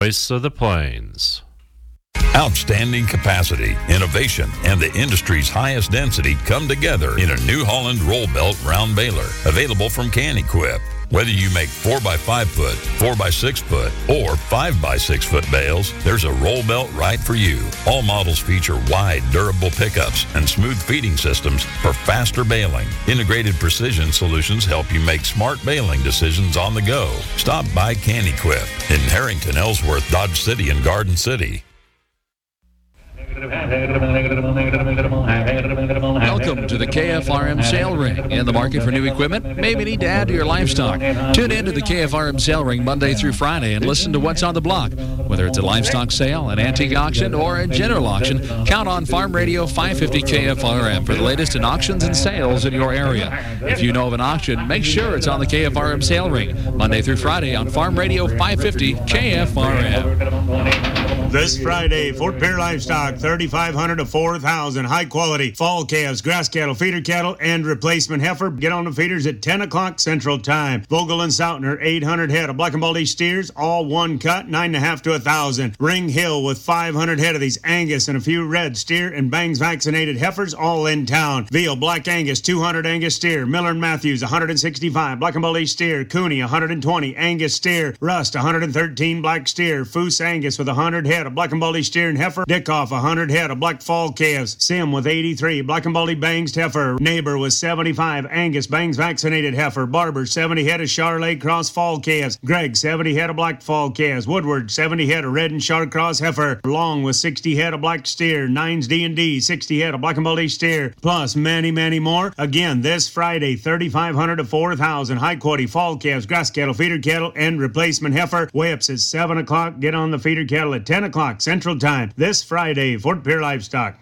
Voice of the Plains. Outstanding capacity, innovation, and the industry's highest density come together in a New Holland roll belt round baler, available from Can-Equip. Whether you make 4x5 foot, 4x6 foot, or 5x6 foot bales, there's a roll belt right for you. All models feature wide, durable pickups and smooth feeding systems for faster baling. Integrated precision solutions help you make smart baling decisions on the go. Stop by Can-Equip in Harrington, Ellsworth, Dodge City, and Garden City. Welcome to the KFRM Sale Ring. In the market for new equipment? Maybe need to add to your livestock. Tune in to the KFRM Sale Ring Monday through Friday and listen to what's on the block. Whether it's a livestock sale, an antique auction, or a general auction, count on Farm Radio 550 KFRM for the latest in auctions and sales in your area. If you know of an auction, make sure it's on the KFRM Sale Ring Monday through Friday on Farm Radio 550 KFRM. This Friday, Fort Pierre Livestock, 3,500 to 4,000 high quality fall calves, grass cattle, feeder cattle, and replacement heifer. Get on the feeders at 10 o'clock Central Time. Vogel and Sautner, 800 head of black and baldy steers, all one cut, 9.5 to 1,000. Ring Hill with 500 head of these Angus and a few red steer and Bangs vaccinated heifers, all in town. Veal, black Angus, 200 Angus steer. Miller and Matthews, 165 black and baldy steer. Cooney, 120 Angus steer. Rust, 113 black steer. Foose Angus with 100 head of black and baldy steer and heifer. Dickoff, 100 head of black fall calves. Sim with 83 black and baldy Bangs heifer. Neighbor with 75 Angus Bangs vaccinated heifer. Barber, 70 head of Charolais cross fall calves. Gregg, 70 head of black fall calves. Woodward, 70 head of red and Char cross heifer. Long with 60 head of black steer. Nines D&D, 60 head of black and baldy steer. Plus many, many more. Again, this Friday, 3,500 to 4,000 high quality fall calves, grass cattle, feeder cattle, and replacement heifer. Weigh-ups at 7 o'clock. Get on the feeder cattle at 10 o'clock Central Time. This Friday, Fort Pierre Livestock.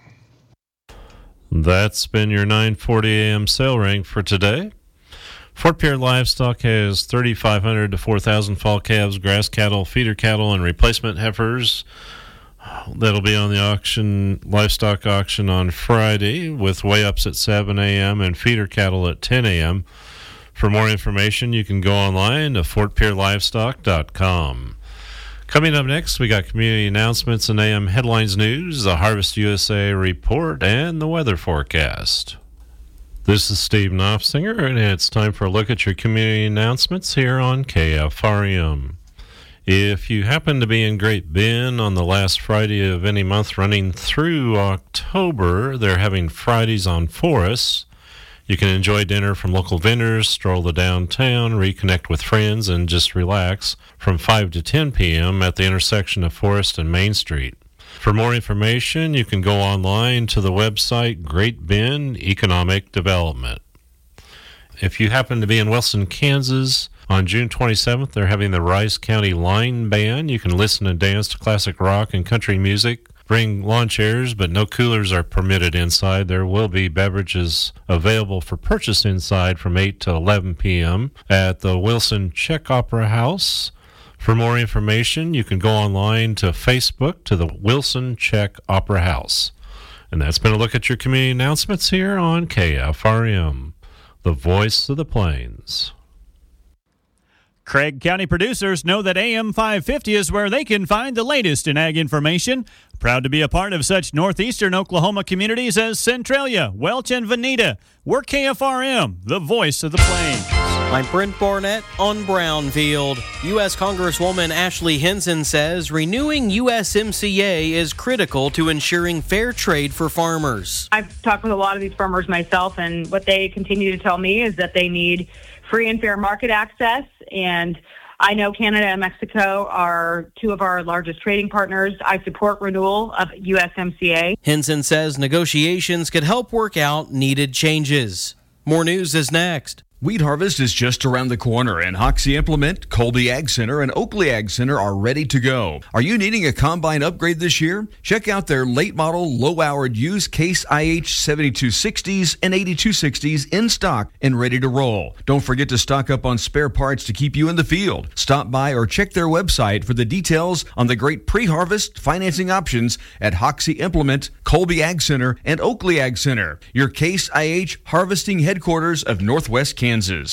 That's been your 9:40 a.m. sale ring for today. Fort Pierre Livestock has 3,500 to 4,000 fall calves, grass cattle, feeder cattle, and replacement heifers. That'll be on the auction, livestock auction on Friday, with weigh-ups at 7 a.m. and feeder cattle at 10 a.m. For more information, you can go online to fortpierrelivestock.com. Coming up next, we got community announcements and AM headlines news, the Harvest USA report, and the weather forecast. This is Steve Knopfsinger, and it's time for a look at your community announcements here on KFRM. If you happen to be in Great Bend on the last Friday of any month running through October, they're having Fridays on Forests. You can enjoy dinner from local vendors, stroll the downtown, reconnect with friends, and just relax from 5 to 10 p.m. at the intersection of Forest and Main Street. For more information, you can go online to the website Great Bend Economic Development. If you happen to be in Wilson, Kansas, on June 27th, they're having the Rice County Line Band. You can listen and dance to classic rock and country music. Bring lawn chairs, but no coolers are permitted inside. There will be beverages available for purchase inside from 8 to 11 p.m. at the Wilson Czech Opera House. For more information, you can go online to Facebook to the Wilson Czech Opera House. And that's been a look at your community announcements here on KFRM, the voice of the Plains. Craig County producers know that AM 550 is where they can find the latest in ag information. Proud to be a part of such northeastern Oklahoma communities as Centralia, Welch, and Veneta. We're KFRM, the voice of the Plains. I'm Brent Barnett on Brownfield. U.S. Congresswoman Ashley Hinson says renewing USMCA is critical to ensuring fair trade for farmers. I've talked with a lot of these farmers myself, and what they continue to tell me is that they need free and fair market access, and I know Canada and Mexico are two of our largest trading partners. I support renewal of USMCA. Hinson says negotiations could help work out needed changes. More news is next. Wheat harvest is just around the corner, and Hoxie Implement, Colby Ag Center, and Oakley Ag Center are ready to go. Are you needing a combine upgrade this year? Check out their late model, low-hourred used Case IH 7260s and 8260s in stock and ready to roll. Don't forget to stock up on spare parts to keep you in the field. Stop by or check their website for the details on the great pre-harvest financing options at Hoxie Implement, Colby Ag Center, and Oakley Ag Center, your Case IH harvesting headquarters of Northwest Kansas.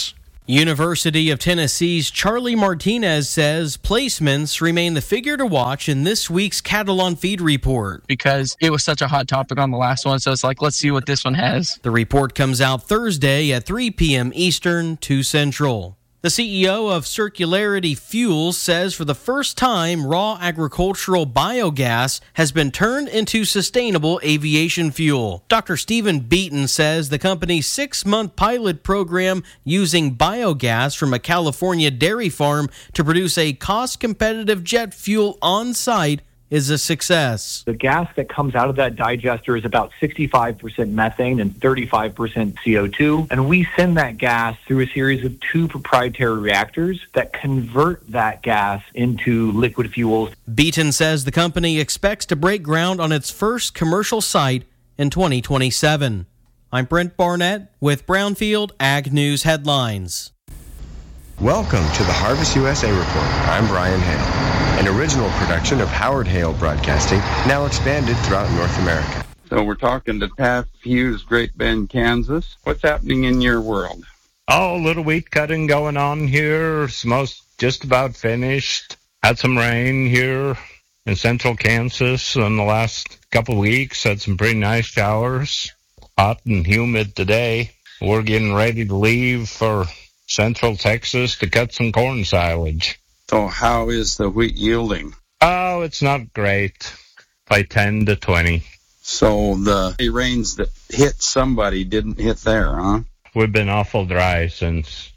University of Tennessee's Charlie Martinez says placements remain the figure to watch in this week's Cattle on Feed report. Because it was such a hot topic on the last one, so it's like, let's see what this one has. The report comes out Thursday at 3 p.m. Eastern, 2 Central. The CEO of Circularity Fuels says for the first time, raw agricultural biogas has been turned into sustainable aviation fuel. Dr. Stephen Beaton says the company's 6-month pilot program using biogas from a California dairy farm to produce a cost-competitive jet fuel on-site is a success. The gas that comes out of that digester is about 65% methane and 35% CO2. And we send that gas through a series of 2 proprietary reactors that convert that gas into liquid fuels. Beaton says the company expects to break ground on its first commercial site in 2027. I'm Brent Barnett with Brownfield Ag News Headlines. Welcome to the Harvest USA Report. I'm Brian Hale, an original production of Howard Hale Broadcasting, now expanded throughout North America. So we're talking to Taft Hughes, Great Bend, Kansas. What's happening in your world? Oh, a little wheat cutting going on here. It's just about finished. Had some rain here in central Kansas in the last couple of weeks. Had some pretty nice showers. Hot and humid today. We're getting ready to leave for central Texas to cut some corn silage. So how is the wheat yielding? Oh, it's not great. By 10 to 20. So the rains that hit somebody didn't hit there, huh? We've been awful dry since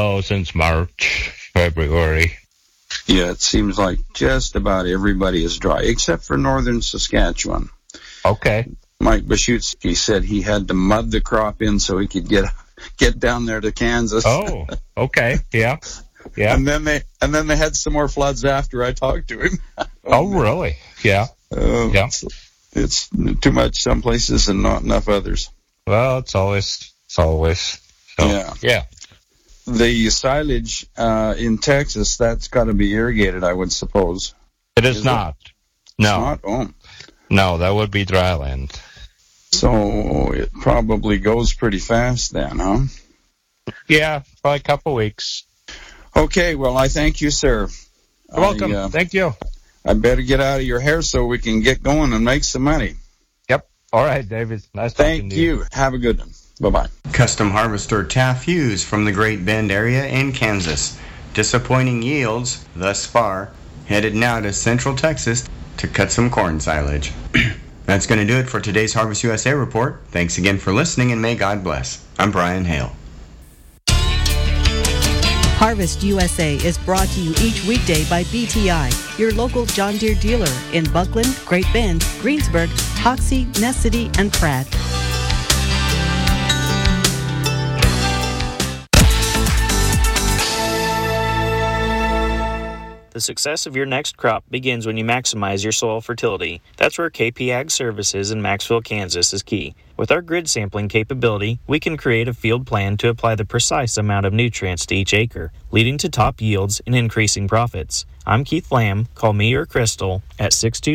March, February. Yeah, it seems like just about everybody is dry, except for northern Saskatchewan. Okay. Mike Bashutski said he had to mud the crop in so he could get down there to Kansas. Oh, okay. Yeah. Yeah. And then they had some more floods after I talked to him. Oh, really? Yeah. Yeah. It's too much some places and not enough others. Well, it's always. So, yeah. The silage in Texas, that's got to be irrigated, I would suppose. It is not. No. It's not? Oh. No, that would be dry land. So it probably goes pretty fast then, huh? Yeah, probably a couple weeks. Okay, well, I thank you, sir. You're welcome. Thank you. I better get out of your hair so we can get going and make some money. Yep. All right, David. Nice talking to you. Thank you. Have a good one. Bye-bye. Custom harvester Taft Hughes from the Great Bend area in Kansas. Disappointing yields thus far. Headed now to central Texas to cut some corn silage. That's going to do it for today's Harvest USA Report. Thanks again for listening, and may God bless. I'm Brian Hale. Harvest USA is brought to you each weekday by BTI, your local John Deere dealer in Buckland, Great Bend, Greensburg, Hoxie, Ness City, and Pratt. The success of your next crop begins when you maximize your soil fertility. That's where KP Ag Services in Maxville, Kansas is key. With our grid sampling capability, we can create a field plan to apply the precise amount of nutrients to each acre, leading to top yields and increasing profits. I'm Keith Lamb. Call me or Crystal at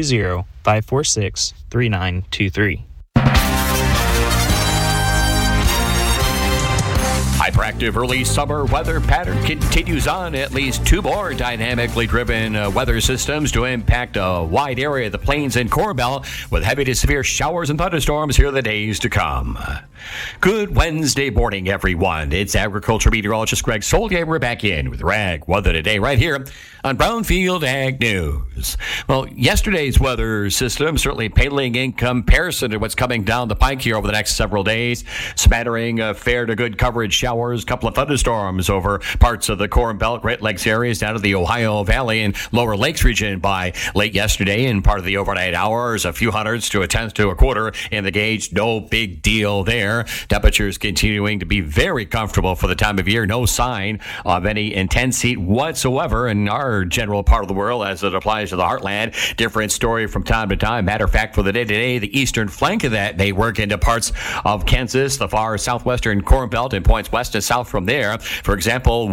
620-546-3923. Hyperactive early summer weather pattern continues on. At least 2 more dynamically driven weather systems to impact a wide area of the plains and Corn Belt with heavy to severe showers and thunderstorms here in the days to come. Good Wednesday morning, everyone. It's agriculture meteorologist Greg Solier. We're back in with Ag Weather Today right here on Brownfield Ag News. Well, yesterday's weather system certainly paling in comparison to what's coming down the pike here over the next several days. Smattering of fair to good coverage showers, a couple of thunderstorms over parts of the Corn Belt, Great Lakes areas down to the Ohio Valley and Lower Lakes region by late yesterday and part of the overnight hours. A few hundredths to a tenth to a quarter in the gauge. No big deal there. Temperatures continuing to be very comfortable for the time of year. No sign of any intense heat whatsoever in our general part of the world as it applies to the heartland. Different story from time to time. Matter of fact, for the day today, the eastern flank of that may work into parts of Kansas, the far southwestern Corn Belt and points west west and south from there. For example,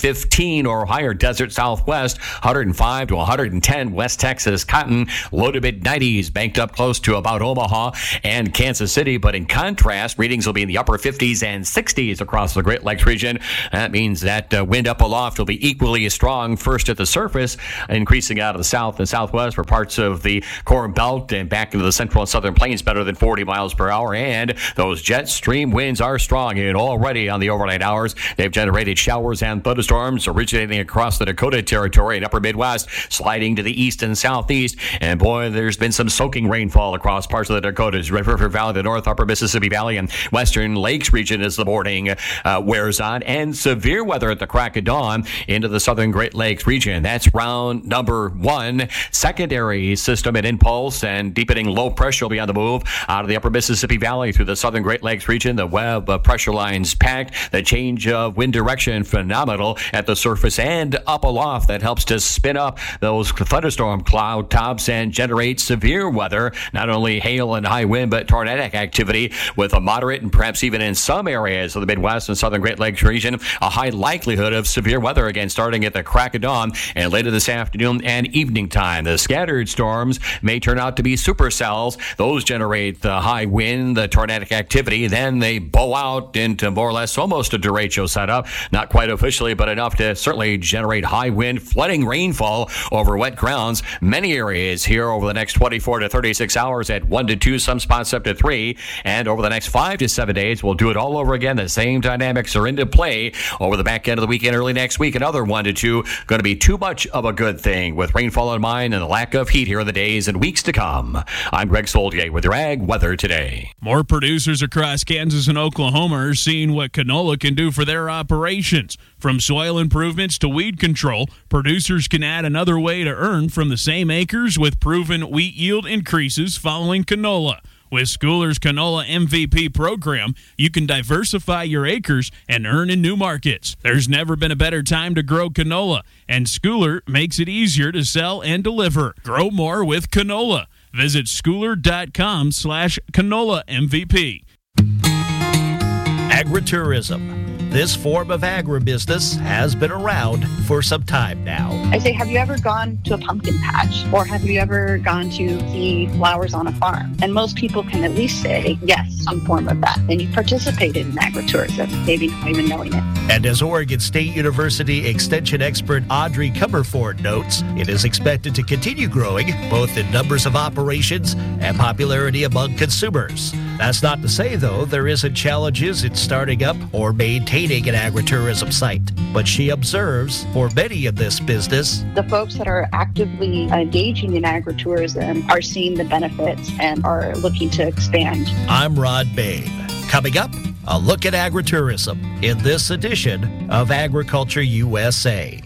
115 or higher Desert Southwest, 105 to 110 West Texas cotton, low to mid-90s, banked up close to about Omaha and Kansas City. But in contrast, readings will be in the upper 50s and 60s across the Great Lakes region. That means that wind up aloft will be equally as strong first at the surface, increasing out of the south and southwest for parts of the Corn Belt and back into the central and southern plains better than 40 miles per hour. And those jet stream winds are strong, and already on the overnight hours, they've generated showers and thunderstorms originating across the Dakota Territory and upper Midwest, sliding to the east and southeast. And boy, there's been some soaking rainfall across parts of the Dakotas, Red River Valley, the north, upper Mississippi Valley, and western lakes region as the morning wears on. And severe weather at the crack of dawn into the southern Great Lakes region. That's round number one. Secondary system and impulse and deepening low pressure will be on the move out of the upper Mississippi Valley through the southern Great Lakes region. The web of pressure lines packed. The change of wind direction phenomenal at the surface and up aloft. That helps to spin up those thunderstorm cloud tops and generate severe weather. Not only hail and high wind, but tornadic activity with a moderate and perhaps even in some areas of the Midwest and southern Great Lakes region, a high likelihood of severe weather again starting at the crack of dawn and later this afternoon and evening time. The scattered storms may turn out to be supercells. Those generate the high wind, the tornadic activity. Then they bow out into more or less almost a derecho setup. Not quite officially, but enough to certainly generate high wind, flooding rainfall over wet grounds. Many areas here over the next 24 to 36 hours at 1 to 2, some spots up to 3. And over the next 5 to 7 days, we'll do it all over again. The same dynamics are into play over the back end of the weekend, early next week. Another 1 to 2 going to be too much of a good thing with rainfall in mind and the lack of heat here in the days and weeks to come. I'm Greg Soldier with your Ag Weather Today. More producers across Kansas and Oklahoma are seeing what canola can do for their operations. From soil improvements to weed control, producers can add another way to earn from the same acres with proven wheat yield increases following canola. With Schooler's Canola MVP program, you can diversify your acres and earn in new markets. There's never been a better time to grow canola, and Schooler makes it easier to sell and deliver. Grow more with canola. Visit schooler.com/canola MVP. Agritourism. This form of agribusiness has been around for some time now. I say, have you ever gone to a pumpkin patch? Or have you ever gone to see flowers on a farm? And most people can at least say, yes, some form of that. And you participated in agritourism, maybe not even knowing it. And as Oregon State University Extension expert Audrey Comerford notes, it is expected to continue growing, both in numbers of operations and popularity among consumers. That's not to say, though, there isn't challenges in starting up or maintaining an agritourism site. But she observes, for many in this business, the folks that are actively engaging in agritourism are seeing the benefits and are looking to expand. I'm Rod Bain. Coming up, a look at agritourism in this edition of Agriculture USA.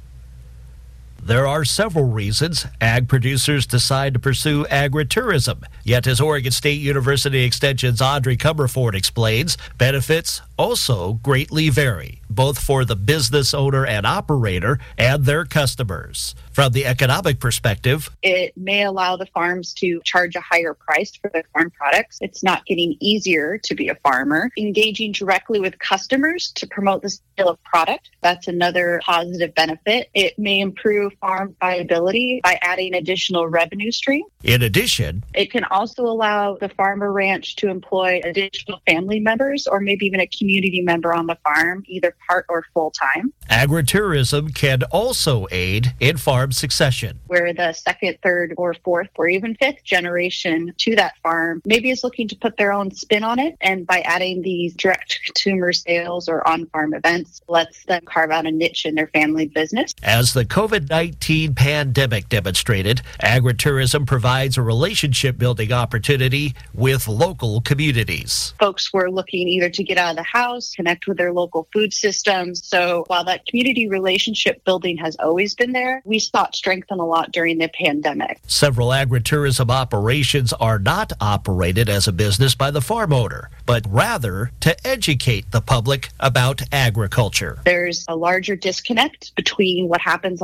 There are several reasons ag producers decide to pursue agritourism. Yet, as Oregon State University Extension's Audrey Comerford explains, benefits also greatly vary, both for the business owner and operator and their customers. From the economic perspective, it may allow the farms to charge a higher price for their farm products. It's not getting easier to be a farmer. Engaging directly with customers to promote the sale of product, that's another positive benefit. It may improve farm viability by adding additional revenue stream. In addition, it can also allow the farmer ranch to employ additional family members or maybe even a community member on the farm, either part or full-time. Agritourism can also aid in farm succession, where the second, third, or fourth, or even fifth generation to that farm maybe is looking to put their own spin on it, and by adding these direct consumer sales or on-farm events, lets them carve out a niche in their family business. As the COVID-19 pandemic demonstrated, agritourism provides a relationship-building opportunity with local communities. Folks were looking either to get out of the house, connect with their local food systems. So while that community relationship building has always been there, we saw it strengthen a lot during the pandemic. Several agritourism operations are not operated as a business by the farm owner, but rather to educate the public about agriculture. There's a larger disconnect between what happens on farm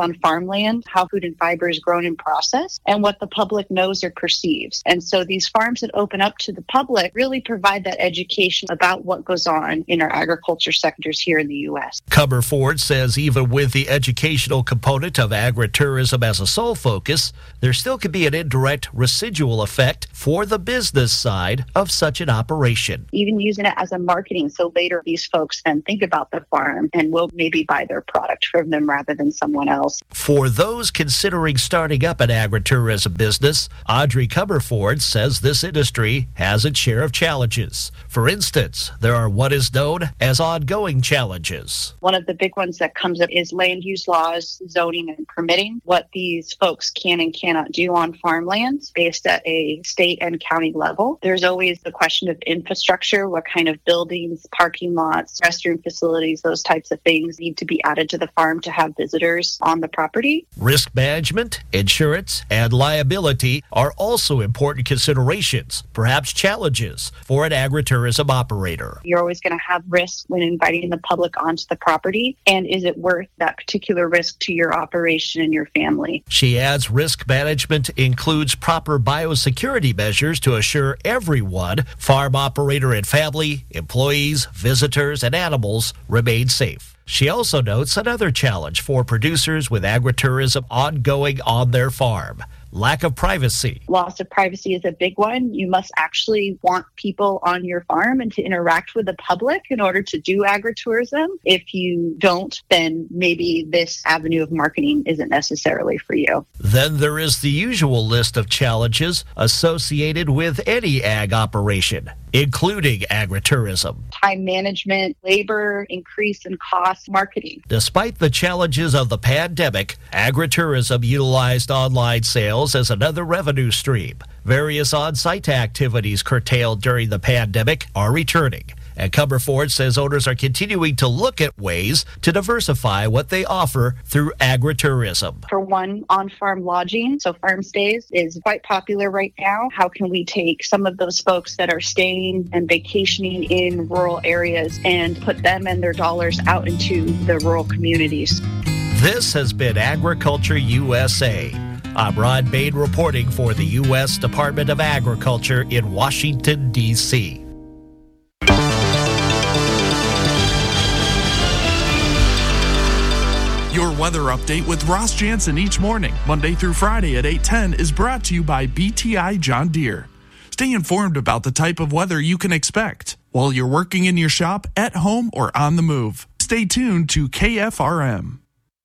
farmland, how food and fiber is grown and processed, and what the public knows or perceives. And so these farms that open up to the public really provide that education about what goes on in our agriculture sectors here in the U.S. Comerford says even with the educational component of agritourism as a sole focus, there still could be an indirect residual effect for the business side of such an operation. Even using it as a marketing, so later these folks then think about the farm and will maybe buy their product from them rather than someone else. For those considering starting up an agritourism business, Audrey Comerford says this industry has its share of challenges. For instance, there are what is known as ongoing challenges. One of the big ones that comes up is land use laws, zoning, and permitting, what these folks can and cannot do on farmlands based at a state and county level. There's always the question of infrastructure, what kind of buildings, parking lots, restroom facilities, those types of things need to be added to the farm to have visitors on the property. Risk management, insurance, and liability are also important considerations, perhaps challenges, for an agritourism operator. You're always going to have risks when inviting the public onto the property, and is it worth that particular risk to your operation and your family? She adds risk management includes proper biosecurity measures to assure everyone, farm operator and family, employees, visitors, and animals, remain safe. She also notes another challenge for producers with agritourism ongoing on their farm: lack of privacy. Loss of privacy is a big one. You must actually want people on your farm and to interact with the public in order to do agritourism. If you don't, then maybe this avenue of marketing isn't necessarily for you. Then there is the usual list of challenges associated with any ag operation, including agritourism. Time management, labor, increase in cost, marketing. Despite the challenges of the pandemic, agritourism utilized online sales as another revenue stream. Various on-site activities curtailed during the pandemic are returning. And Comerford says owners are continuing to look at ways to diversify what they offer through agritourism. For one, on-farm lodging, so farm stays, is quite popular right now. How can we take some of those folks that are staying and vacationing in rural areas and put them and their dollars out into the rural communities? This has been Agriculture USA. I'm Ron Bain reporting for the U.S. Department of Agriculture in Washington, D.C. Your weather update with Ross Jansen each morning, Monday through Friday at 8:10, is brought to you by BTI John Deere. Stay informed about the type of weather you can expect while you're working in your shop, at home, or on the move. Stay tuned to KFRM.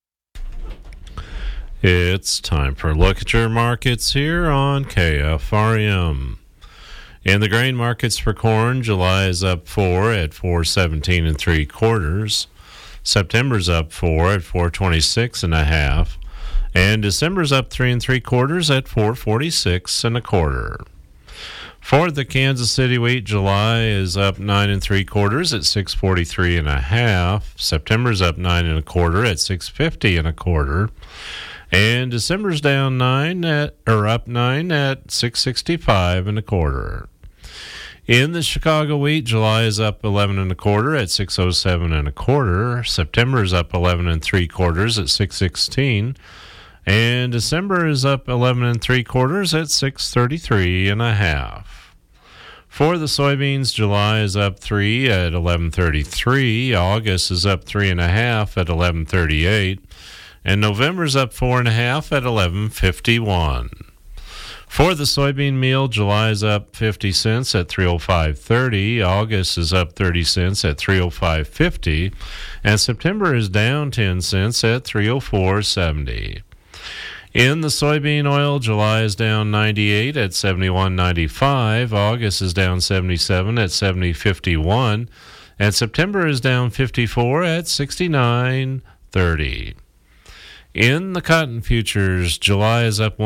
It's time for a look at your markets here on KFRM. In the grain markets for corn, July is up 4 at 417 3/4. September's up 4 at 426 1/2, and December's up 3 3/4 at 446 1/4. For the Kansas City wheat, July is up 9 3/4 at 643 1/2. September's up 9 1/4 at 650 1/4, and December's down up 9 at 665 1/4. In the Chicago wheat, July is up 11 1/4 at 607 1/4. September is up 11 3/4 at 616, and December is up 11 3/4 at 633 1/2. For the soybeans, July is up 3 at 1133. August is up 3 1/2 at 1138, and November's up 4 1/2 at 1151. For the soybean meal, July is up 50 cents at 305.30. August is up 30 cents at 305.50, and September is down 10 cents at 304.70. In the soybean oil, July is down 98 at 71.95. August is down 77 at 70.51, and September is down 54 at 69.30. In the cotton futures, July is up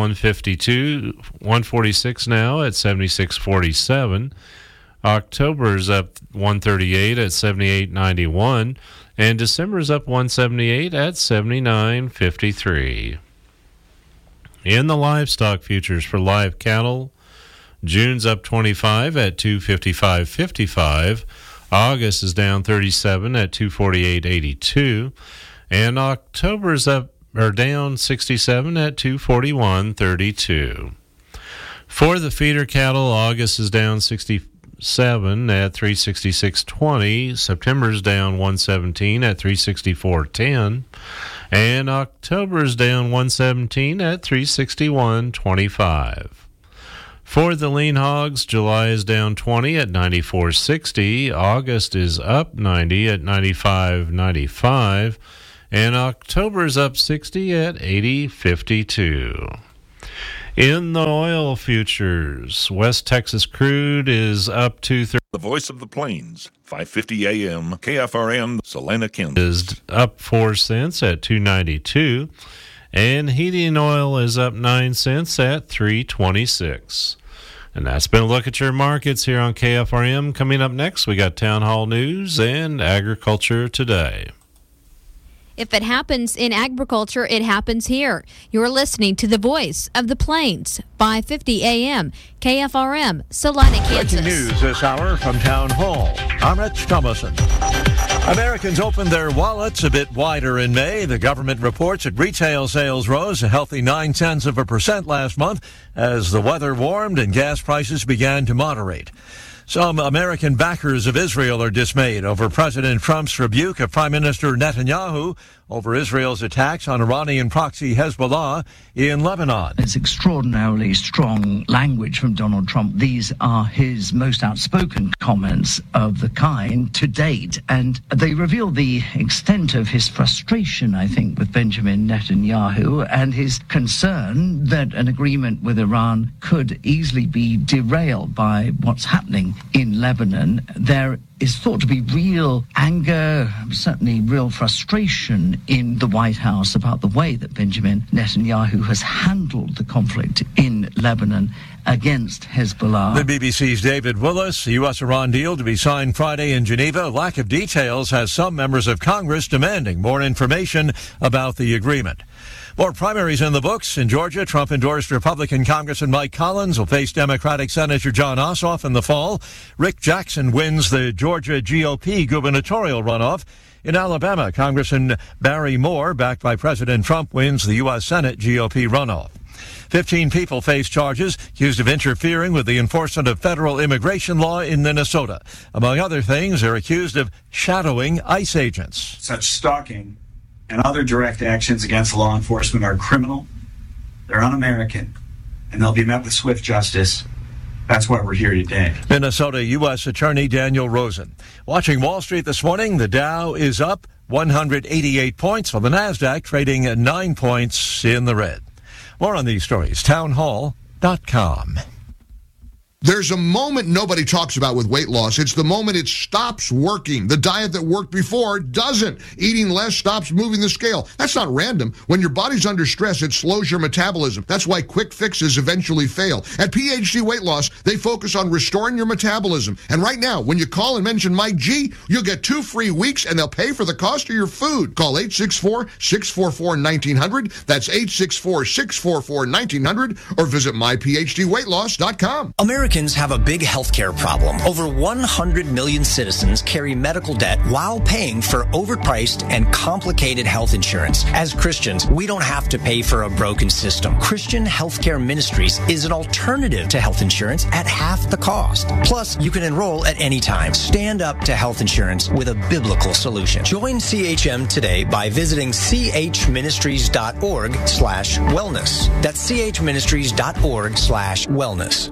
146 now at 76.47. October is up 138 at 78.91, and December is up 178 at 79.53. In the livestock futures for live cattle, June's up 25 at 255.55. August is down 37 at 248.82, and October's up down 67 at 241.32. For the feeder cattle, August is down 67 at 366.20. September's down 117 at 364.10. And October's down 117 at 361.25. For the lean hogs, July is down 20 at 94.60. August is up 90 at 95.95. And October's up 60 at 80.52. In the oil futures, West Texas crude is up The Voice of the Plains, 550 AM, KFRM, Salina, Kansas. Is up 4 cents at $2.92, and heating oil is up 9 cents at $3.26. And that's been a look at your markets here on KFRM. Coming up next, we got Town Hall News and Agriculture Today. If it happens in agriculture, it happens here. You're listening to the Voice of the Plains, 550 AM, KFRM, Salina, Kansas. Breaking news this hour from Town Hall. I'm Rich Thomason. Americans opened their wallets a bit wider in May. The government reports that retail sales rose a healthy 0.9% last month as the weather warmed and gas prices began to moderate. Some American backers of Israel are dismayed over President Trump's rebuke of Prime Minister Netanyahu over Israel's attacks on Iranian proxy Hezbollah in Lebanon. It's extraordinarily strong language from Donald Trump. These are his most outspoken comments of the kind to date, and they reveal the extent of his frustration, I think, with Benjamin Netanyahu and his concern that an agreement with Iran could easily be derailed by what's happening in Lebanon. There is thought to be real anger, certainly real frustration in the White House about the way that Benjamin Netanyahu has handled the conflict in Lebanon against Hezbollah. The BBC's David Willis, the U.S.-Iran deal to be signed Friday in Geneva. Lack of details has some members of Congress demanding more information about the agreement. More primaries in the books. In Georgia, Trump-endorsed Republican Congressman Mike Collins will face Democratic Senator John Ossoff in the fall. Rick Jackson wins the Georgia GOP gubernatorial runoff. In Alabama, Congressman Barry Moore, backed by President Trump, wins the U.S. Senate GOP runoff. 15 people face charges accused of interfering with the enforcement of federal immigration law in Minnesota. Among other things, they're accused of shadowing ICE agents. Such stalking and other direct actions against law enforcement are criminal, they're un-American, and they'll be met with swift justice. That's why we're here today. Minnesota U.S. Attorney Daniel Rosen. Watching Wall Street this morning, the Dow is up 188 points, while the NASDAQ trading 9 points in the red. More on these stories, townhall.com. There's a moment nobody talks about with weight loss. It's the moment it stops working. The diet that worked before doesn't. Eating less stops moving the scale. That's not random. When your body's under stress, it slows your metabolism. That's why quick fixes eventually fail. At PhD Weight Loss, they focus on restoring your metabolism. And right now, when you call and mention Mike G, you'll get 2 free weeks and they'll pay for the cost of your food. Call 864-644-1900. That's 864-644-1900 or visit myphdweightloss.com. Americans have a big healthcare problem. Over 100 million citizens carry medical debt while paying for overpriced and complicated health insurance. As Christians, we don't have to pay for a broken system. Christian Healthcare Ministries is an alternative to health insurance at half the cost. Plus, you can enroll at any time. Stand up to health insurance with a biblical solution. Join CHM today by visiting chministries.org/wellness. That's chministries.org/wellness.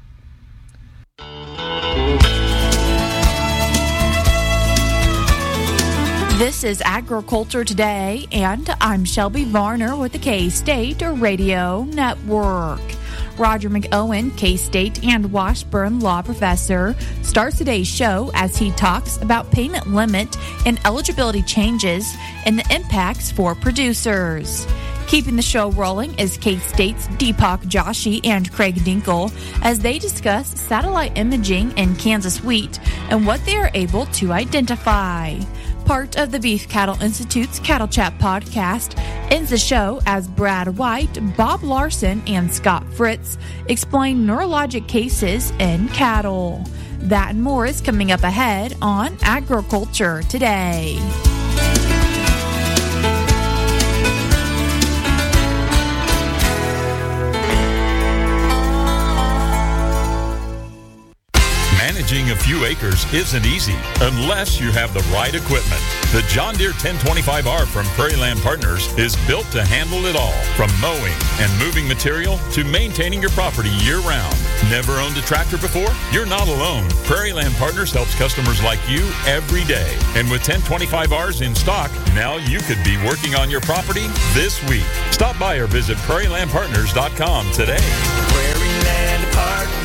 This is Agriculture Today, and I'm Shelby Varner with the K-State Radio Network. Roger McOwen, K-State and Washburn law professor, starts today's show as he talks about payment limit and eligibility changes and the impacts for producers. Keeping the show rolling is K-State's Deepak Joshi and Craig Dinkle as they discuss satellite imaging in Kansas wheat and what they are able to identify. Part of the Beef Cattle Institute's Cattle Chat podcast ends the show as Brad White, Bob Larson, and Scott Fritz explain neurologic cases in cattle. That and more is coming up ahead on Agriculture Today. Managing a few acres isn't easy unless you have the right equipment. The John Deere 1025R from Prairie Land Partners is built to handle it all, from mowing and moving material to maintaining your property year-round. Never owned a tractor before? You're not alone. Prairie Land Partners helps customers like you every day. And with 1025Rs in stock, now you could be working on your property this week. Stop by or visit prairielandpartners.com today. Prairie Land Partners.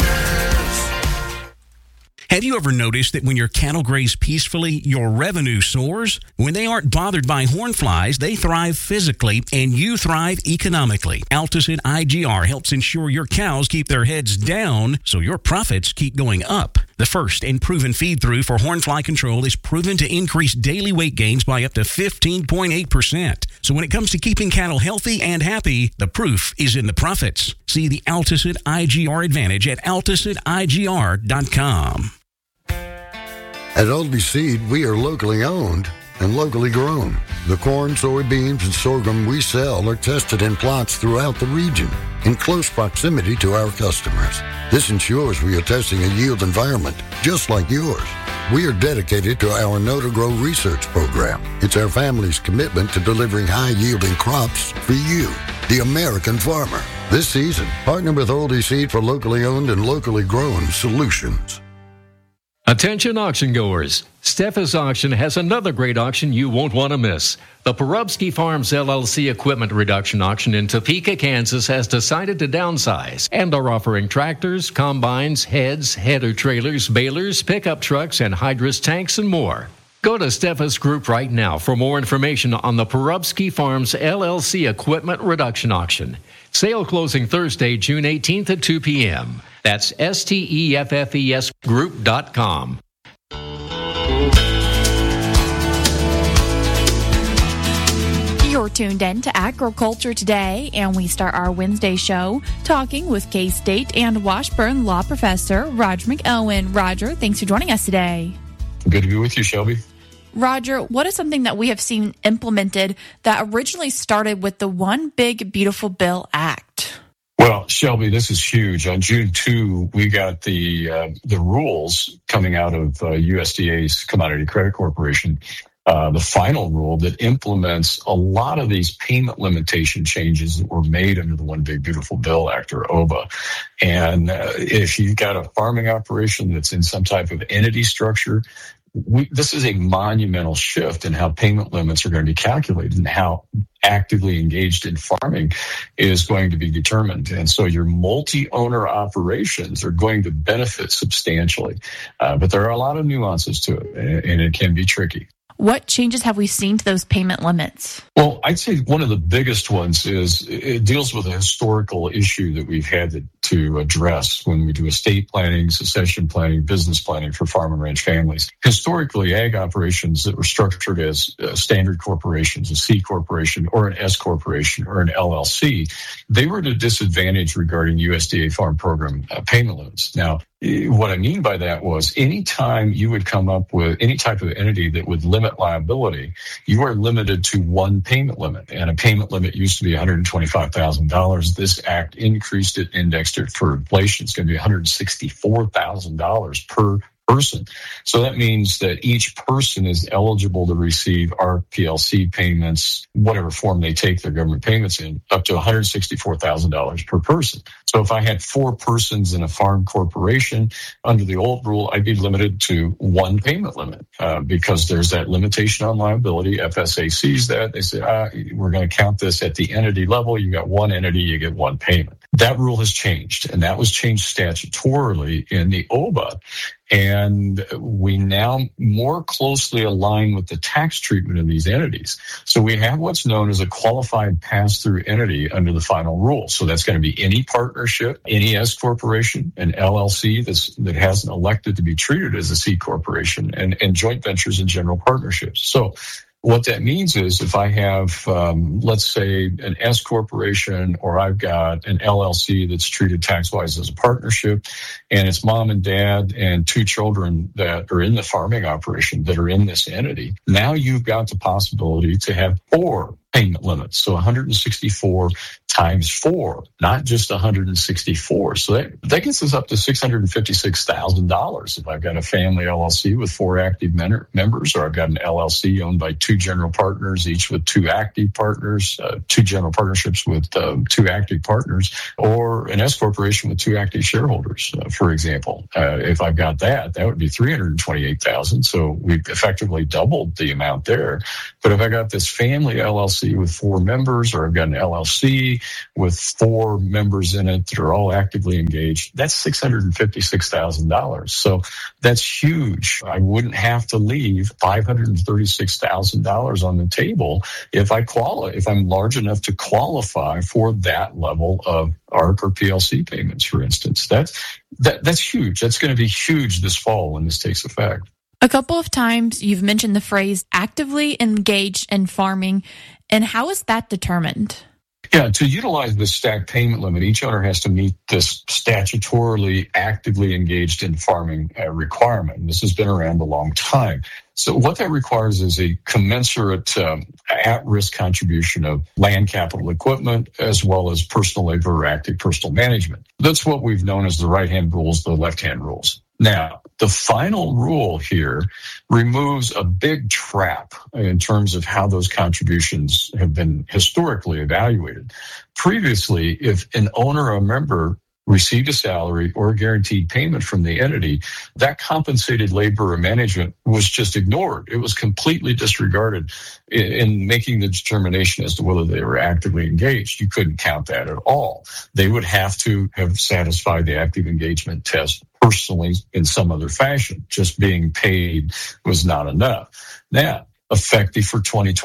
Have you ever noticed that when your cattle graze peacefully, your revenue soars? When they aren't bothered by horn flies, they thrive physically and you thrive economically. Alticid IGR helps ensure your cows keep their heads down so your profits keep going up. The first and proven feed-through for horn fly control is proven to increase daily weight gains by up to 15.8%. So when it comes to keeping cattle healthy and happy, the proof is in the profits. See the Alticid IGR advantage at AlticidIGR.com. At Oldie Seed, we are locally owned and locally grown. The corn, soybeans, and sorghum we sell are tested in plots throughout the region in close proximity to our customers. This ensures we are testing a yield environment just like yours. We are dedicated to our Know to Grow research program. It's our family's commitment to delivering high-yielding crops for you, the American farmer. This season, partner with Oldie Seed for locally owned and locally grown solutions. Attention auction goers. Steffes Auction has another great auction you won't want to miss. The Porubsky Farms LLC Equipment Reduction Auction in Topeka, Kansas has decided to downsize and are offering tractors, combines, heads, header trailers, balers, pickup trucks, and hydrous tanks and more. Go to Steffes Group right now for more information on the Porubsky Farms LLC Equipment Reduction Auction. Sale closing Thursday, June 18th at 2 p.m. That's STEFFES Group.com. You're tuned in to Agriculture Today, and we start our Wednesday show talking with K-State and Washburn Law Professor Roger McOwen. Roger, thanks for joining us today. Good to be with you, Shelby. Roger, what is something that we have seen implemented that originally started with the One Big Beautiful Bill Act? Well, Shelby, this is huge. On June 2, we got the rules coming out of USDA's Commodity Credit Corporation, the final rule that implements a lot of these payment limitation changes that were made under the One Big Beautiful Bill Act, or OBA. And if you've got a farming operation that's in some type of entity structure, this is a monumental shift in how payment limits are going to be calculated and how actively engaged in farming is going to be determined. And so your multi-owner operations are going to benefit substantially. But there are a lot of nuances to it, and it can be tricky. What changes have we seen to those payment limits? Well, I'd say one of the biggest ones is it deals with a historical issue that we've had to address when we do estate planning, succession planning, business planning for farm and ranch families. Historically, ag operations that were structured as standard corporations, a C corporation or an S corporation or an LLC, they were at a disadvantage regarding USDA Farm Program payment limits. Now, what I mean by that was anytime you would come up with any type of entity that would limit liability, you are limited to one payment limit. And a payment limit used to be $125,000. This act increased it, indexed it for inflation. It's going to be $164,000 per person. So that means that each person is eligible to receive RPLC payments, whatever form they take their government payments in, up to $164,000 per person. So if I had 4 persons in a farm corporation, under the old rule, I'd be limited to one payment limit because there's that limitation on liability. FSA sees that. They say, we're going to count this at the entity level. You got one entity, you get one payment. That rule has changed, and that was changed statutorily in the OBA. And we now more closely align with the tax treatment of these entities. So we have what's known as a qualified pass-through entity under the final rule. So that's going to be any partnership, any S corporation, an LLC that hasn't elected to be treated as a C corporation, and joint ventures and general partnerships. So what that means is if I have, let's say, an S corporation, or I've got an LLC that's treated tax-wise as a partnership, and it's mom and dad and 2 children that are in the farming operation that are in this entity, now you've got the possibility to have 4 payment limits. So 164 times 4, not just 164. So that gets us up to $656,000 if I've got a family LLC with 4 active members, or I've got an LLC owned by 2 general partners, each with 2 active partners, 2 general partnerships with 2 active partners, or an S corporation with 2 active shareholders, for example. If I've got that would be $328,000. So we've effectively doubled the amount there. But if I got this family LLC with 4 members, or I've got an LLC with 4 members in it that are all actively engaged, that's $656,000. So that's huge. I wouldn't have to leave $536,000 on the table if I'm large enough to qualify for that level of ARC or PLC payments, for instance. That's huge. That's going to be huge this fall when this takes effect. A couple of times you've mentioned the phrase actively engaged in farming, and how is that determined? Yeah, to utilize the stacked payment limit, each owner has to meet this statutorily actively engaged in farming requirement. This has been around a long time. So what that requires is a commensurate at-risk contribution of land capital equipment, as well as personal labor or active personal management. That's what we've known as the right-hand rules, the left-hand rules. Now, the final rule here removes a big trap in terms of how those contributions have been historically evaluated. Previously, if an owner or a member received a salary or a guaranteed payment from the entity, that compensated labor or management was just ignored. It was completely disregarded in making the determination as to whether they were actively engaged. You couldn't count that at all. They would have to have satisfied the active engagement test personally in some other fashion. Just being paid was not enough. Now, effective for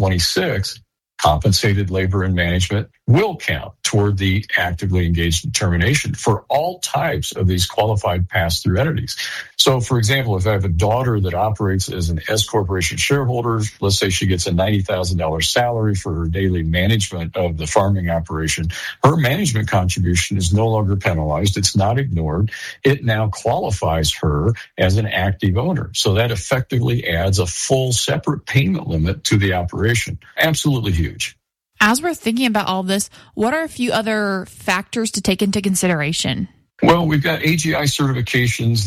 2026, compensated labor and management will count toward the actively engaged determination for all types of these qualified pass-through entities. So, for example, if I have a daughter that operates as an S corporation shareholder, let's say she gets a $90,000 salary for her daily management of the farming operation, her management contribution is no longer penalized. It's not ignored. It now qualifies her as an active owner. So that effectively adds a full separate payment limit to the operation. Absolutely huge. As we're thinking about all this, what are a few other factors to take into consideration? Well, we've got AGI certifications, the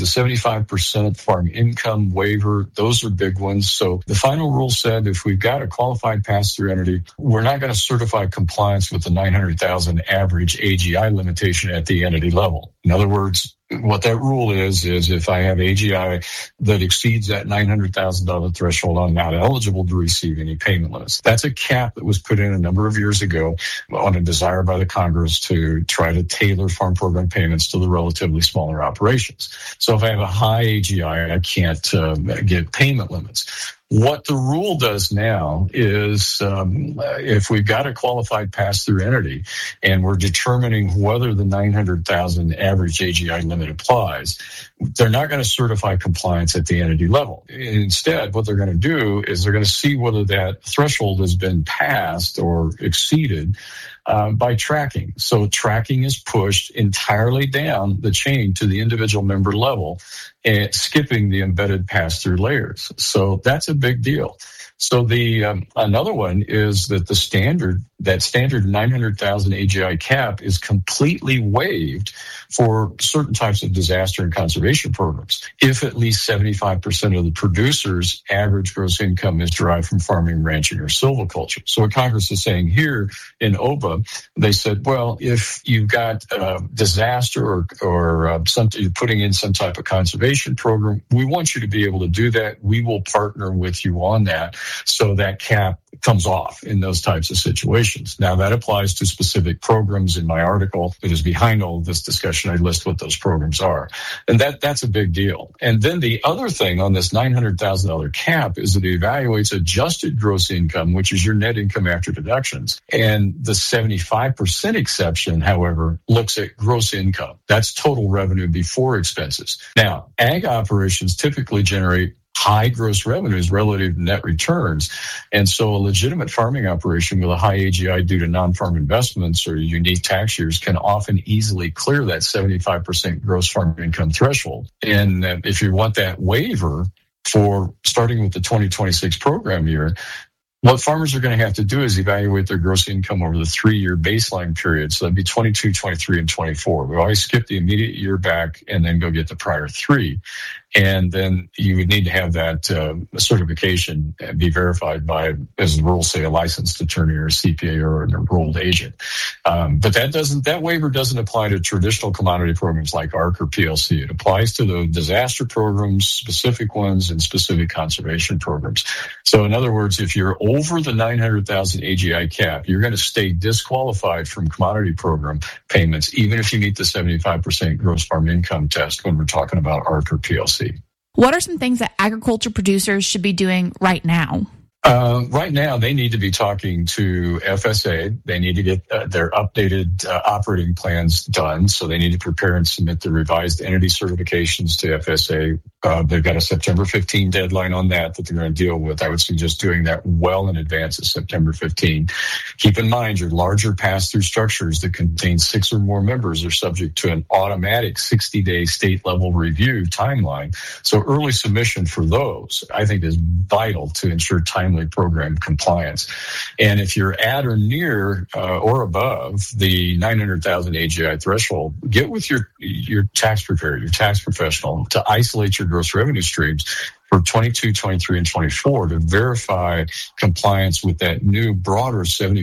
75% farm income waiver. Those are big ones. So the final rule said if we've got a qualified pass-through entity, we're not going to certify compliance with the 900,000 average AGI limitation at the entity level. In other words, what that rule is if I have AGI that exceeds that $900,000 threshold, I'm not eligible to receive any payment limits. That's a cap that was put in a number of years ago on a desire by the Congress to try to tailor farm program payments to the relatively smaller operations. So if I have a high AGI, I can't get payment limits. What the rule does now is if we've got a qualified pass-through entity and we're determining whether the 900,000 average AGI limit applies, they're not going to certify compliance at the entity level. Instead, what they're going to do is they're going to see whether that threshold has been passed or exceeded by tracking. So tracking is pushed entirely down the chain to the individual member level, and skipping the embedded pass-through layers. So that's a big deal. So the another one is that the standard 900,000 AGI cap is completely waived for certain types of disaster and conservation programs if at least 75% of the producer's average gross income is derived from farming, ranching, or silviculture. So what Congress is saying here in OBA, they said, well, if you've got disaster or something, you're putting in some type of conservation program, we want you to be able to do that. We will partner with you on that. So that cap comes off in those types of situations. Now, that applies to specific programs. In my article that is behind all of this discussion, I list what those programs are. And that's a big deal. And then the other thing on this $900,000 cap is that it evaluates adjusted gross income, which is your net income after deductions. And the 75% exception, however, looks at gross income. That's total revenue before expenses. Now, ag operations typically generate high gross revenues relative to net returns. And so a legitimate farming operation with a high AGI due to non-farm investments or unique tax years can often easily clear that 75% gross farm income threshold. And if you want that waiver for starting with the 2026 program year, What farmers are going to have to do is evaluate their gross income over the 3-year baseline period. So that'd be 22, 23, and 24. We always skip the immediate year back and then go get the prior 3. And then you would need to have that certification be verified by, as the rules say, a licensed attorney or a CPA or an enrolled agent. But that waiver doesn't apply to traditional commodity programs like ARC or PLC. It applies to the disaster programs, specific ones, and specific conservation programs. So in other words, if you're over the 900,000 AGI cap, you're going to stay disqualified from commodity program payments, even if you meet the 75% gross farm income test when we're talking about ARC or PLC. What are some things that agriculture producers should be doing right now? Right now, they need to be talking to FSA. They need to get their updated operating plans done. So they need to prepare and submit the revised entity certifications to FSA. They've got a September 15 deadline on that they're going to deal with. I would suggest doing that well in advance of September 15. Keep in mind, your larger pass-through structures that contain 6 or more members are subject to an automatic 60-day state-level review timeline. So early submission for those, I think, is vital to ensure timely program compliance. And if you're at or near or above the 900,000 AGI threshold, get with your tax preparer, your tax professional, to isolate your gross revenue streams for 22, 23, and 24 to verify compliance with that new broader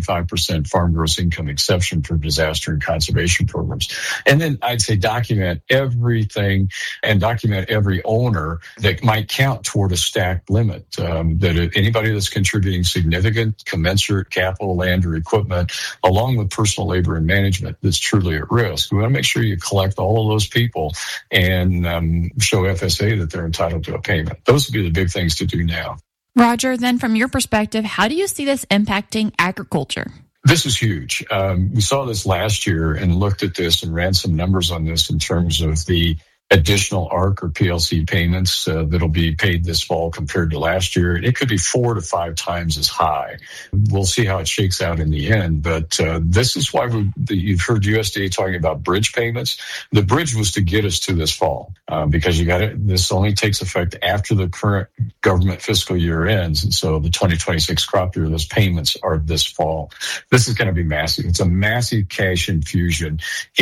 75% farm gross income exception for disaster and conservation programs. And then I'd say document everything and document every owner that might count toward a stacked limit. That anybody that's contributing significant commensurate capital, land, or equipment, along with personal labor and management, that's truly at risk. We want to make sure you collect all of those people and show FSA that they're entitled to a payment. Those would be the big things to do now. Roger, then from your perspective, how do you see this impacting agriculture? This is huge. We saw this last year and looked at this and ran some numbers on this in terms of the additional ARC or PLC payments that'll be paid this fall compared to last year. It could be 4 to 5 times as high. We'll see how it shakes out in the end. But this is why you've heard USDA talking about bridge payments. The bridge was to get us to this fall because this only takes effect after the current government fiscal year ends. And so the 2026 crop year, those payments are this fall. This is going to be massive. It's a massive cash infusion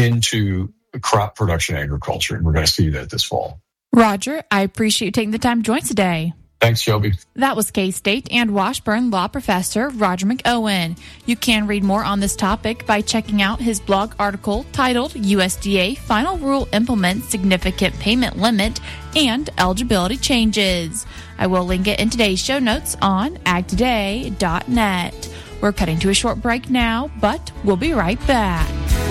into crop production agriculture, and we're going to see that this fall. Roger, I appreciate you taking the time to join us today. Thanks, Shelby. That was K-State and Washburn Law Professor Roger McOwen. You can read more on this topic by checking out his blog article titled USDA Final Rule Implements Significant Payment Limit and Eligibility Changes. I will link it in today's show notes on agtoday.net. We're cutting to a short break now, but we'll be right back.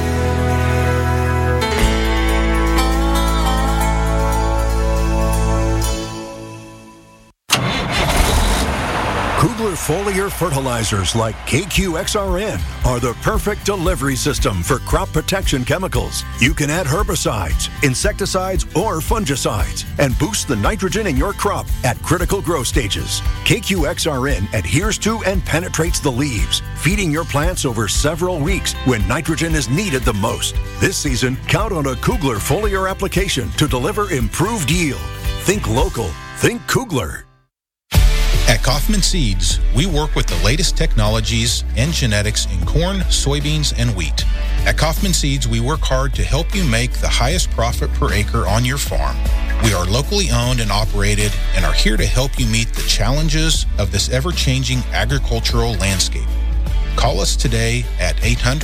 Kugler foliar fertilizers like KQXRN are the perfect delivery system for crop protection chemicals. You can add herbicides, insecticides, or fungicides and boost the nitrogen in your crop at critical growth stages. KQXRN adheres to and penetrates the leaves, feeding your plants over several weeks when nitrogen is needed the most. This season, count on a Kugler foliar application to deliver improved yield. Think local. Think Kugler. At Kaufman Seeds, we work with the latest technologies and genetics in corn, soybeans, and wheat. At Kaufman Seeds, we work hard to help you make the highest profit per acre on your farm. We are locally owned and operated and are here to help you meet the challenges of this ever-changing agricultural landscape. Call us today at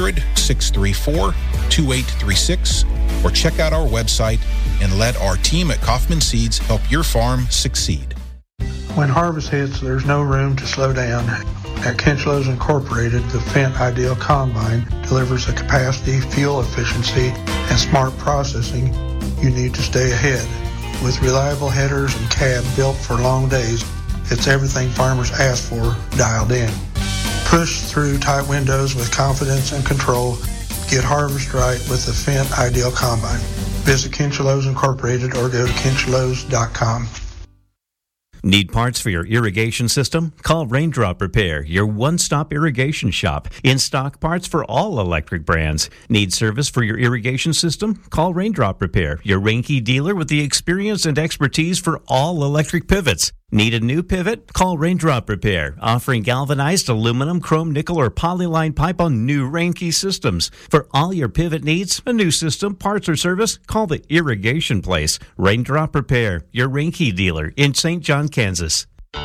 800-634-2836 or check out our website and let our team at Kaufman Seeds help your farm succeed. When harvest hits, there's no room to slow down. At Kinchlows Incorporated, the Fendt Ideal Combine delivers the capacity, fuel efficiency, and smart processing you need to stay ahead. With reliable headers and cab built for long days, it's everything farmers ask for dialed in. Push through tight windows with confidence and control. Get harvest right with the Fendt Ideal Combine. Visit Kinchlows Incorporated or go to kinchlows.com. Need parts for your irrigation system? Call Raindrop Repair, your one-stop irrigation shop. In-stock parts for all electric brands. Need service for your irrigation system? Call Raindrop Repair, your Reinke dealer with the experience and expertise for all electric pivots. Need a new pivot? Call Raindrop Repair, offering galvanized aluminum, chrome, nickel, or polyline pipe on new Rainke systems. For all your pivot needs, a new system, parts, or service, call the Irrigation Place. Raindrop Repair, your Rainke dealer in St. John, Kansas.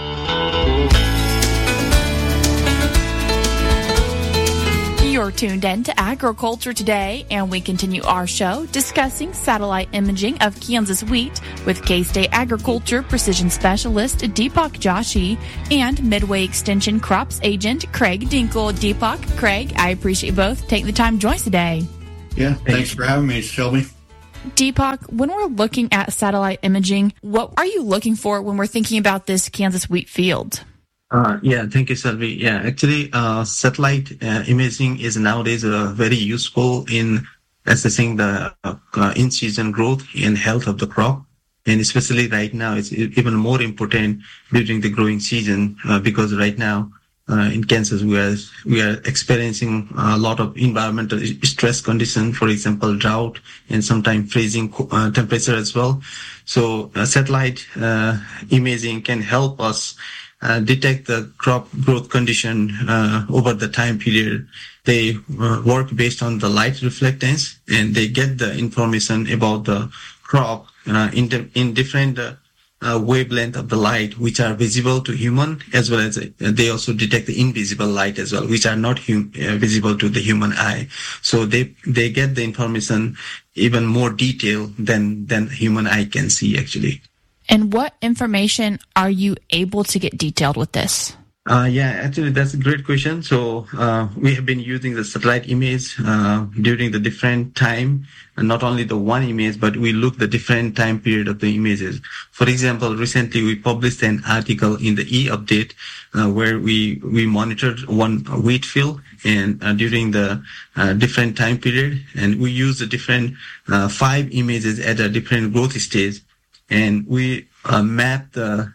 You're tuned in to Agriculture Today, and we continue our show discussing satellite imaging of Kansas wheat with K-State Agriculture Precision Specialist Deepak Joshi and Midway Extension Crops Agent Craig Dinkle. Deepak, Craig, I appreciate you both taking the time to join us today. Yeah, thanks for having me, Shelby. Deepak, when we're looking at satellite imaging, what are you looking for when we're thinking about this Kansas wheat field? Yeah, thank you, Shelby. Yeah, actually, satellite imaging is nowadays very useful in assessing the in-season growth and health of the crop. And especially right now, it's even more important during the growing season because right now in Kansas, we are experiencing a lot of environmental stress conditions, for example, drought and sometimes freezing temperature as well. So satellite imaging can help us detect the crop growth condition over the time period. They work based on the light reflectance, and they get the information about the crop in different wavelength of the light, which are visible to human, as well as they also detect the invisible light as well, which are not visible to the human eye. So they get the information even more detailed than human eye can see, actually. And what information are you able to get detailed with this? Yeah, actually, that's a great question. So we have been using the satellite image during the different time, and not only the one image, but we look the different time period of the images. For example, recently we published an article in the E-Update where we monitored one wheat field and during the different time period, and we used the different 5 images at a different growth stage. And we mapped the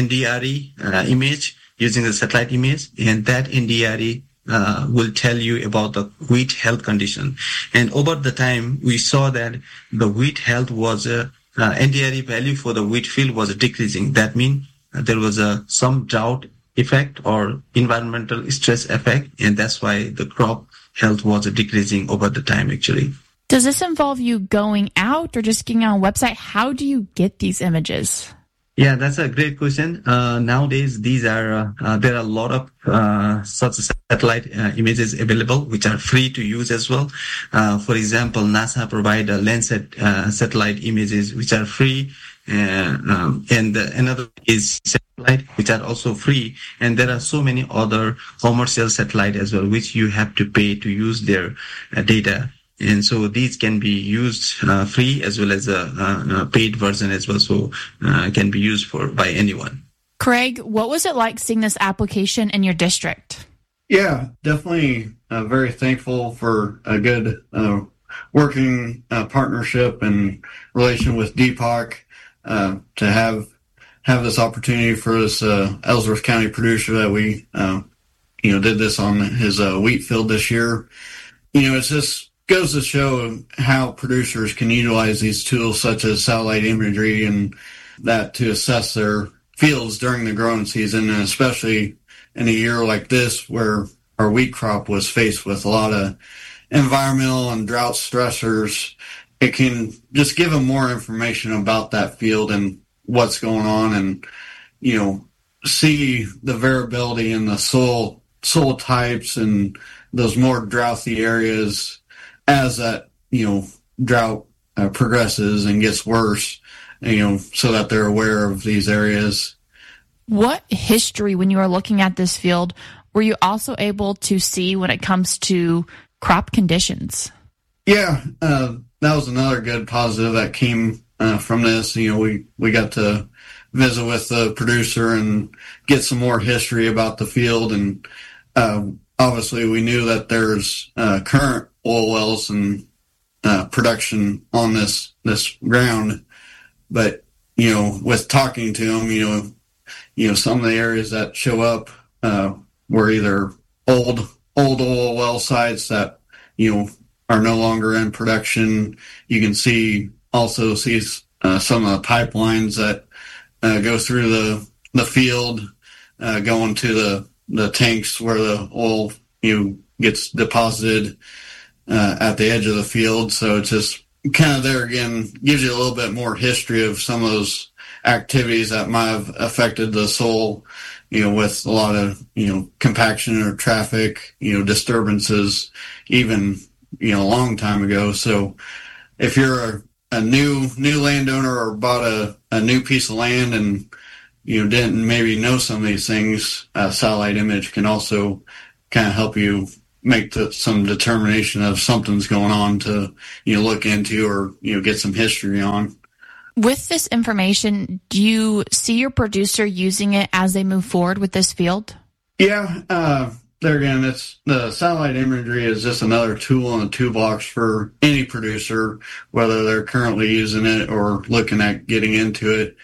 NDRE image using the satellite image, and that NDRE will tell you about the wheat health condition. And over the time, we saw that the wheat health was NDRE value for the wheat field was decreasing. That means there was some drought effect or environmental stress effect, and that's why the crop health was decreasing over the time, actually. Does this involve you going out or just getting on a website? How do you get these images? Yeah, that's a great question. Nowadays, there are a lot of such satellite images available, which are free to use as well. For example, NASA provide Landsat satellite images, which are free. And another is satellite, which are also free. And there are so many other commercial satellite as well, which you have to pay to use their data. And so these can be used free as well as a paid version as well, so can be used by anyone. Craig, what was it like seeing this application in your district? Yeah, definitely very thankful for a good working partnership and relation with Deepak to have this opportunity for this Ellsworth County producer that we did this on his wheat field this year. It's just goes to show how producers can utilize these tools such as satellite imagery and that to assess their fields during the growing season, and especially in a year like this where our wheat crop was faced with a lot of environmental and drought stressors. It can just give them more information about that field and what's going on, and see the variability in the soil types and those more droughty areas as that, drought progresses and gets worse, so that they're aware of these areas. What history, when you were looking at this field, were you also able to see when it comes to crop conditions? Yeah, that was another good positive that came from this. We got to visit with the producer and get some more history about the field. And obviously we knew that there's current oil wells and production on this ground. But, with talking to them, some of the areas that show up were either old oil well sites that, are no longer in production. You can see some of the pipelines that go through the field, going to the tanks where the oil gets deposited at the edge of the field. So it's just kind of there again, gives you a little bit more history of some of those activities that might have affected the soil, with a lot of, compaction or traffic, disturbances, even, a long time ago. So if you're a new landowner or bought a new piece of land and, didn't maybe know some of these things, satellite image can also kind of help you make some determination of something's going on to, look into or, get some history on. With this information, do you see your producer using it as they move forward with this field? Yeah. There again, it's the satellite imagery is just another tool in the toolbox for any producer, whether they're currently using it or looking at getting into it.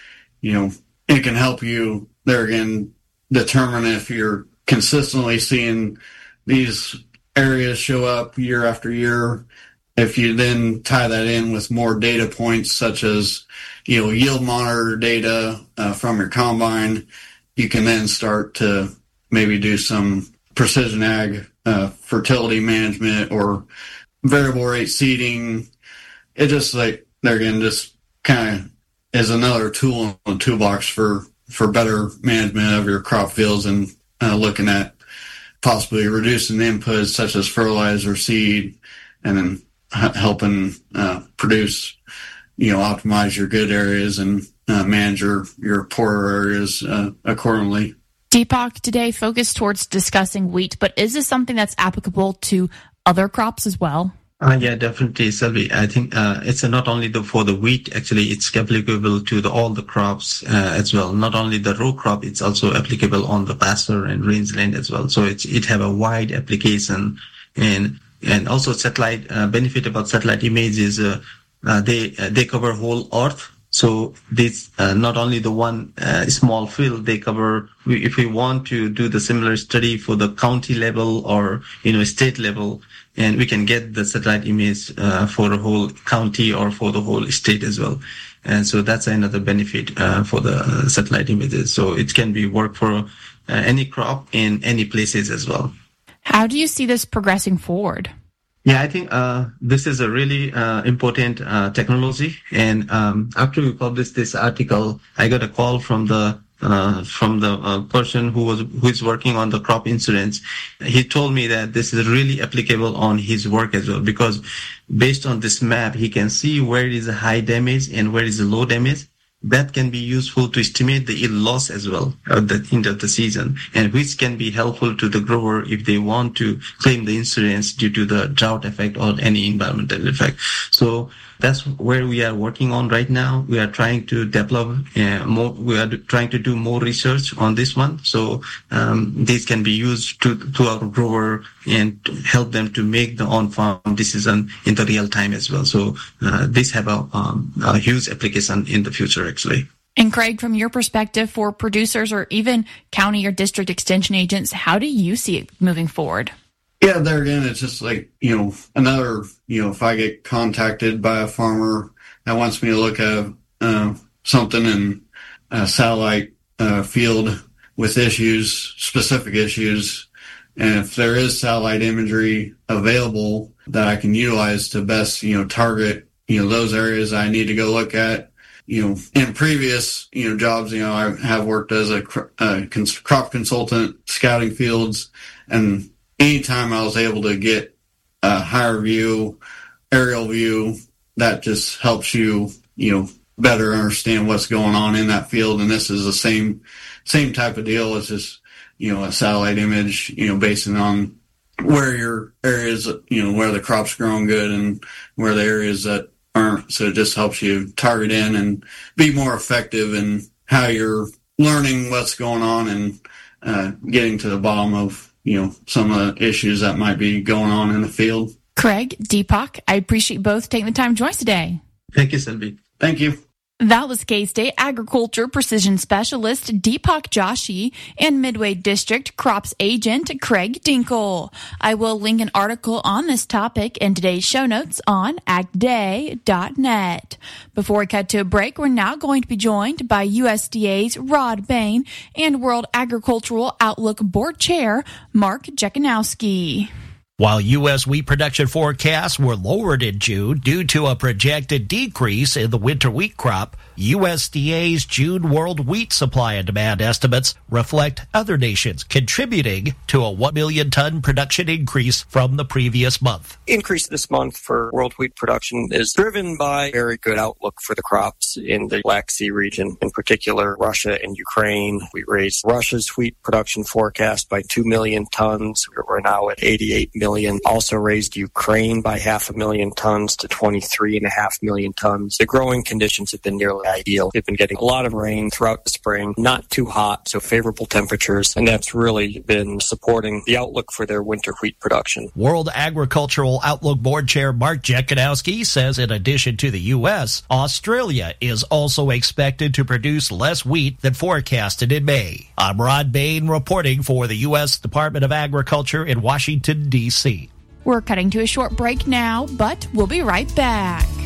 It can help you there again determine if you're consistently seeing these areas show up year after year. If you then tie that in with more data points such as, yield monitor data from your combine, you can then start to maybe do some precision ag fertility management or variable rate seeding. It just there again, just kind of is another tool in the toolbox for better management of your crop fields and looking at possibly reducing inputs such as fertilizer, seed, and then helping produce, optimize your good areas and manage your poorer areas accordingly. Deepak today focused towards discussing wheat, but is this something that's applicable to other crops as well? Yeah, definitely, Selby. I think it's not only for the wheat, actually, it's applicable to all the crops as well. Not only the row crop, it's also applicable on the pasture and rangeland as well. So it have a wide application. And also satellite, benefit about satellite images, they cover whole earth. So this, not only the one small field they cover, if we want to do the similar study for the county level or, state level, and we can get the satellite image for the whole county or for the whole state as well. And so that's another benefit for the satellite images. So it can be work for any crop in any places as well. How do you see this progressing forward? Yeah, I think this is a really important technology. And after we published this article, I got a call from the person who is working on the crop insurance. He told me that this is really applicable on his work as well, because based on this map, he can see where is a high damage and where is a low damage. That can be useful to estimate the yield loss as well at the end of the season, and which can be helpful to the grower if they want to claim the insurance due to the drought effect or any environmental effect. So that's where we are working on right now. We are trying to develop more. We are trying to do more research on this one. So these can be used to our grower and help them to make the on-farm decision in the real time as well. So these have a huge application in the future, actually. And Craig, from your perspective, for producers or even county or district extension agents, how do you see it moving forward? Yeah, there again, it's just another, if I get contacted by a farmer that wants me to look at something in a satellite field with specific issues, and if there is satellite imagery available that I can utilize to best, target, those areas I need to go look at, in previous, jobs, I have worked as a crop consultant, scouting fields, and anytime I was able to get a higher view, aerial view, that just helps you, better understand what's going on in that field. And this is the same type of deal. It's just, a satellite image, basing on where your areas, where the crop's growing good and where the areas that aren't. So it just helps you target in and be more effective in how you're learning what's going on and getting to the bottom of, some of the issues that might be going on in the field. Craig, Deepak, I appreciate both taking the time to join us today. Thank you, Sylvie. Thank you. That was K-State Agriculture Precision Specialist Deepak Joshi and Midway District Crops Agent Craig Dinkle. I will link an article on this topic in today's show notes on agday.net. Before we cut to a break, we're now going to be joined by USDA's Rod Bain and World Agricultural Outlook Board Chair Mark Jekanowski. While U.S. wheat production forecasts were lowered in June due to a projected decrease in the winter wheat crop, USDA's June world wheat supply and demand estimates reflect other nations contributing to a 1 million ton production increase from the previous month. Increase this month for world wheat production is driven by a very good outlook for the crops in the Black Sea region, in particular Russia and Ukraine. We raised Russia's wheat production forecast by 2 million tons. We're now at 88 million. Also raised Ukraine by 500,000 tons to 23.5 million tons. The growing conditions have been nearly ideal. They've been getting a lot of rain throughout the spring, not too hot, so favorable temperatures, and that's really been supporting the outlook for their winter wheat production. World Agricultural Outlook Board Chair Mark Jekanowski says in addition to the U.S., Australia is also expected to produce less wheat than forecasted in May. I'm Rod Bain reporting for the U.S. Department of Agriculture in Washington, D.C. We're cutting to a short break now, but we'll be right back.